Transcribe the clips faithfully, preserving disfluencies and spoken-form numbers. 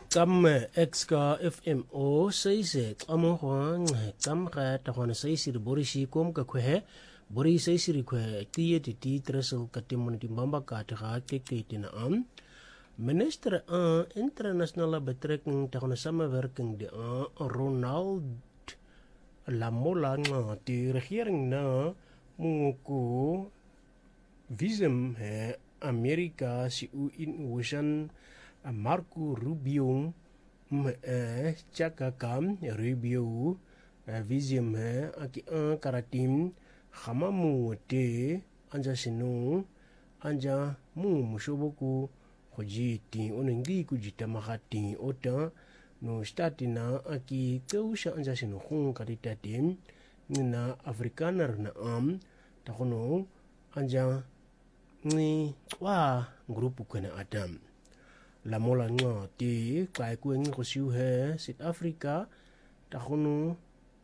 Kam exka F M O seise amo hwang kam ka ta hwana seise de borishi kom ka kwe bori seise ri kwe tiye ti ti tresel ka timon ti mbamba ka ta ka ke ke tina am Minister aan internationale betrekking ta hwana samenwerking de aan Ronald Lamola nga die regering na mungu visum he Amerika si u in ocean Marco Rubio eh chaka kam Rubio visum he aki an karatim khamamu te anja sinu anja mu mushoboku khoji ti onengi kujita mahati ota no statina aki teusha anja sinu khung karita tim nina afrikaner na am takono anja ni wa grupu kana adam la mola nga ti kai ku ngi ko siu he South Africa takono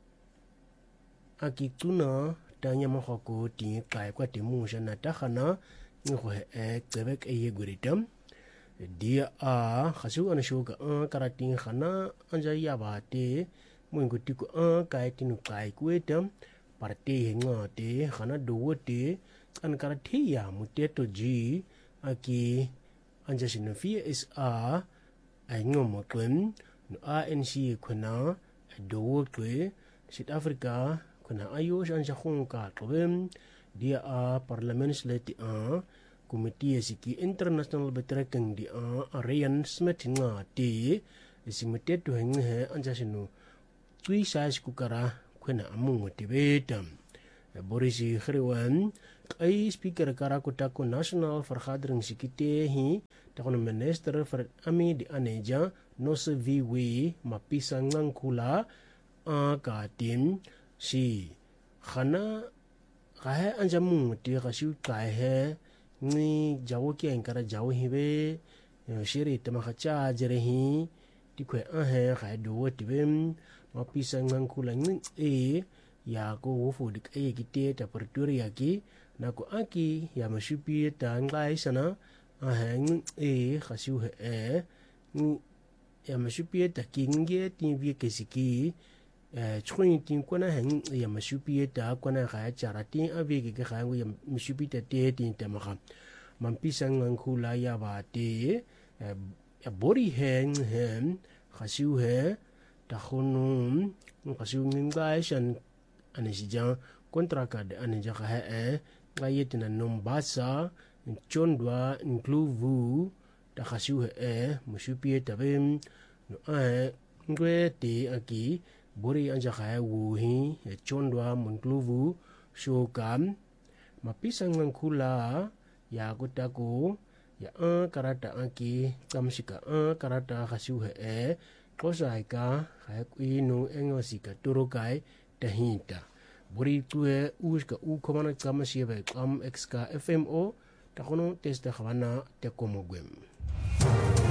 aki tuna tanya ma ko ti kai kwa ti mu jana takhana ngi ko e quebec e yeguritam dia a khasu an shuka a karatin khana anja ya ba te mu ngi ti ko a kai ti nu kai ku etam parti nga te khana do te an karati ya muteto ji aki anja sinofia is a ai ngomo kwen no A N C khona do kwe South Africa khona ayo anja khonka tlobem dia a parliaments leti a committee siki international betrekking di a Ryan Smith nga te simuteto henge anja sinu tui size kukara khona amu motivetam Boris Khrewan ai speaker karakota ko national vergadering sikite hi takon minister for ami di aneja no se viwe mapisang ngkula a ka tim si khana kahe anjamu ti khasu kai he ni jawo ke enkara jawo hibe shiri tama khacha jere hi ti kwe a he kha do tibem mapisang ngkula ni e ya ko wofu dik e kite ta perturia ki na ko aki ya mashupi ta ngai sana a hang e khasu he e ya mashupi ta kinge tin vi ke siki e chhuin tin ko na hang ya mashupi ta ko na ga charati a vi ke ga ngu ya mashupi ta te tin ta ma mampi sang ngkhula ya ba te ya bori hang hem khasu he ta khunum khasu ngai san anisija kontra kad anija kha e ngayetina nombasa chondwa incluvu ta khasu e mushupi tabem no a ngwe te aki bori anja kha wu hi chondwa incluvu shokam mapisang ngkhula ya kutako ya a karata aki kamsika a karata khasu e kosai ka kha kuino engosika turukai tahinta buri tue uska u komana kama siebe kam exka F M O takono testa khwana te komogwem